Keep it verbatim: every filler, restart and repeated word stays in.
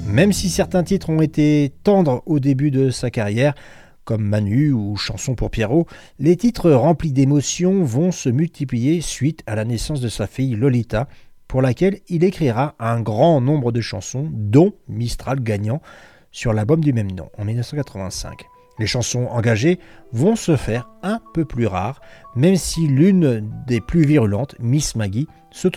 Même si certains titres ont été tendres au début de sa carrière, comme Manu ou Chanson pour Pierrot, les titres remplis d'émotions vont se multiplier suite à la naissance de sa fille Lolita, pour laquelle il écrira un grand nombre de chansons, dont Mistral gagnant sur l'album du même nom en dix-neuf cent quatre-vingt-cinq. Les chansons engagées vont se faire un peu plus rares, même si l'une des plus virulentes, Miss Maggie, se trouve